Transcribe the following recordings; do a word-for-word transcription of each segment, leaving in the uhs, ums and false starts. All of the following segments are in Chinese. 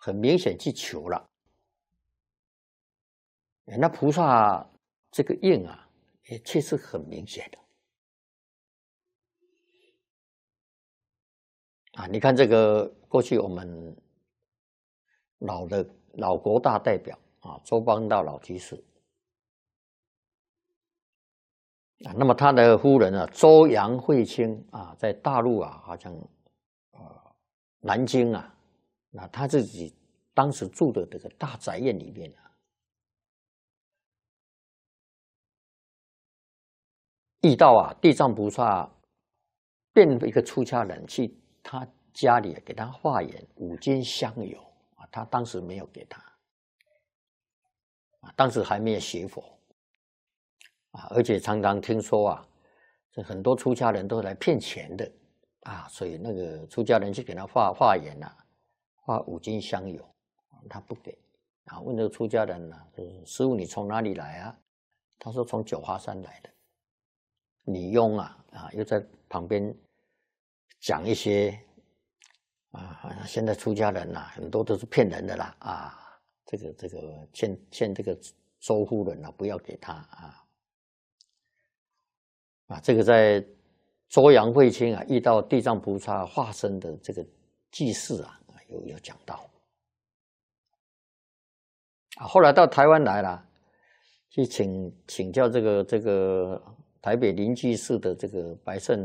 很明显去求了。那菩萨这个应啊，也确实很明显的。啊，你看这个过去我们老的老国大代表啊，周邦道老居士啊，那么他的夫人啊，周杨慧卿啊，在大陆啊，好像呃南京啊，那他自己当时住的这个大宅院里面啊，遇到啊地藏菩萨变一个出家人去他家里给他化缘五斤香油啊，他当时没有给他啊，当时还没有学佛啊，而且常常听说啊，这很多出家人都来骗钱的啊，所以那个出家人去给他化化缘啊，化五斤香油，他不给啊，问那个出家人呢、啊，师父你从哪里来啊？他说从九华山来的。女佣啊啊，又在旁边讲一些啊，现在出家人呐、啊，很多都是骗人的啦啊，这个这个欠欠这个周夫人啊，不要给他啊啊，这个在周杨慧卿啊遇到地藏菩萨化身的这个记事啊，有有讲到啊，后来到台湾来了，去请请教这个这个。台北灵济寺的这个白胜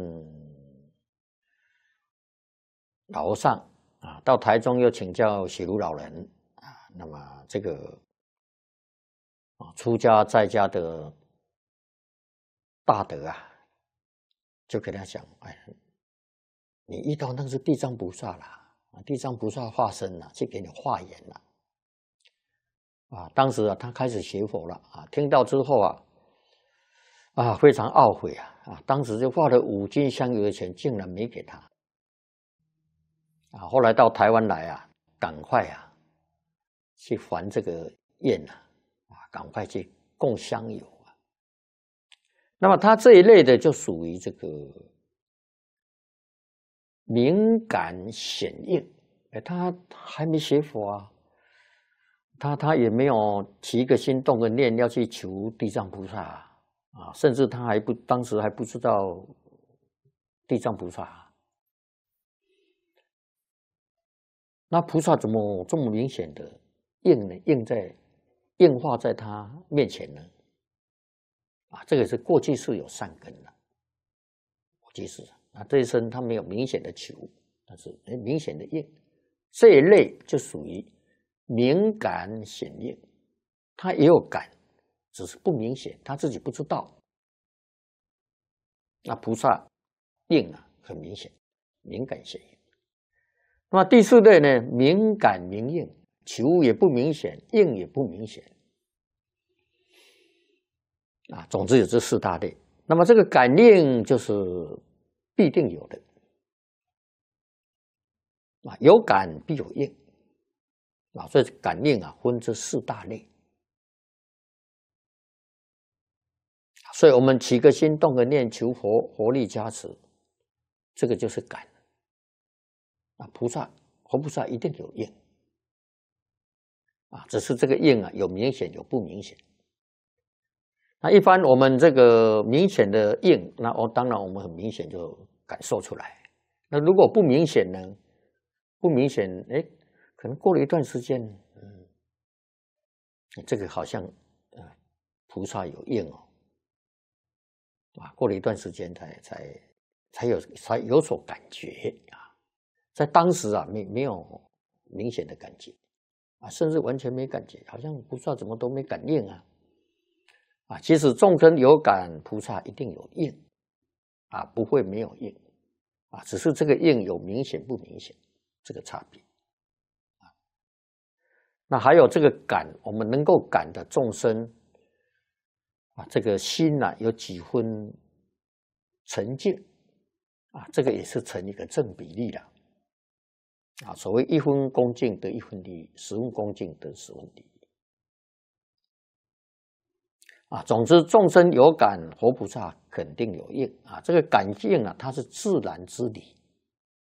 老和尚啊，到台中又请教喜如老人啊，那么这个啊出家在家的大德啊，就跟他讲，哎，你遇到那个是地藏菩萨啦，地藏菩萨化身了，去给你化缘了啊。当时啊，他开始学佛了啊，听到之后啊。啊，非常懊悔啊！啊，当时就花了五斤香油的钱，竟然没给他。啊，后来到台湾来啊，赶快啊，去还这个愿啊，啊，赶快去供香油啊。那么他这一类的就属于这个敏感显应，哎，他还没学佛啊，他他也没有起一个心动个念要去求地藏菩萨啊。啊，甚至他还不，当时还不知道地藏菩萨。那菩萨怎么这么明显的应呢？应在应化在他面前呢？啊，这个是过去是有善根的，过去是啊，这一生他没有明显的求，但是哎，明显的应，这一类就属于敏感显应，他也有感。只是不明显，他自己不知道。那菩萨应啊，很明显，敏感显应。那么第四类呢，敏感明应，求也不明显，应也不明显。啊，总之有这四大类。那么这个感应就是必定有的。啊，有感必有应。啊，所以感应啊，分这四大类。所以我们起个心动个念，求佛佛力加持，这个就是感。啊，菩萨佛菩萨一定有应啊，只是这个应啊有明显有不明显。那一般我们这个明显的应，那我当然我们很明显就感受出来。那如果不明显呢？不明显，哎，可能过了一段时间，嗯，这个好像呃菩萨有应哦。啊，过了一段时间才才才有才有所感觉啊，在当时啊没没有明显的感觉啊，甚至完全没感觉，好像菩萨怎么都没感应啊啊，其实众生有感，菩萨一定有应啊，不会没有应啊，只是这个应有明显不明显这个差别啊。那还有这个感，我们能够感的众生。啊，这个心呐、啊、有几分沉静啊，这个也是成一个正比例了啊。所谓一分恭敬得一分利益，十分恭敬得十分利益啊。总之，众生有感，佛菩萨肯定有应啊。这个感应啊，它是自然之理